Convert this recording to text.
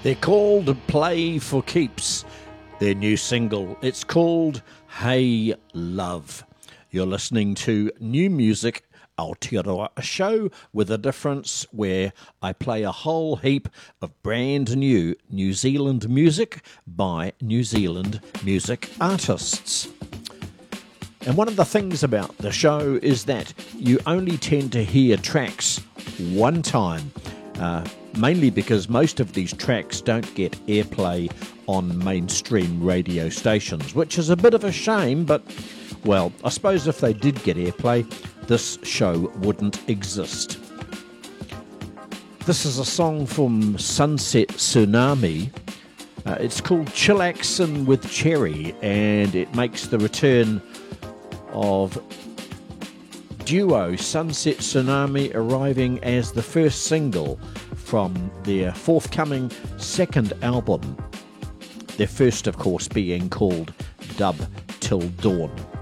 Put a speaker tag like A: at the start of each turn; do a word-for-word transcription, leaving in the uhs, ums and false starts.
A: They're called Play for Keeps, their new single. It's called Hey Love. You're listening to New Music Aotearoa, a show with a difference where I play a whole heap of brand new New Zealand music by New Zealand music artists. And one of the things about the show is that you only tend to hear tracks one time, uh, mainly because most of these tracks don't get airplay on mainstream radio stations, which is a bit of a shame, but, well, I suppose if they did get airplay, this show wouldn't exist. This is a song from Sunset Tsunami. Uh, it's called Chillaxin' with Cherry, and it makes the return of duo Sunset Tsunami arriving as the first single from their forthcoming second album. Their first, of course, being called Dub Till Dawn.